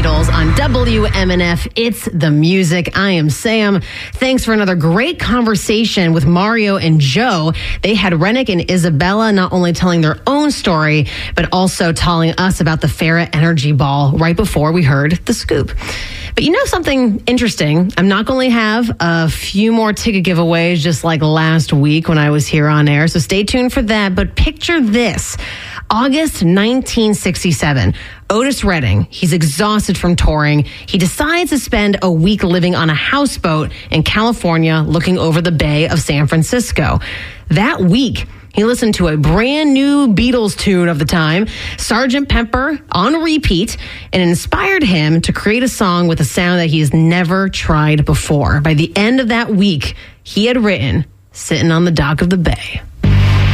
Beatles on WMNF. It's the music. I am Sam. Thanks for another great conversation with Mario and Joe. They had Rennick and Isabella not only telling their own story, but also telling us about the Farrah Energy Ball right before we heard the scoop. But you know something interesting? I'm not going to have a few more ticket giveaways just like last week when I was here on air. So stay tuned for that. But picture this. August 1967. Otis Redding, he's exhausted from touring. He decides to spend a week living on a houseboat in California looking over the Bay of San Francisco. That week, he listened to a brand new Beatles tune of the time, Sgt. Pepper, on repeat, and it inspired him to create a song with a sound that he has never tried before. By the end of that week, he had written Sitting on the Dock of the Bay.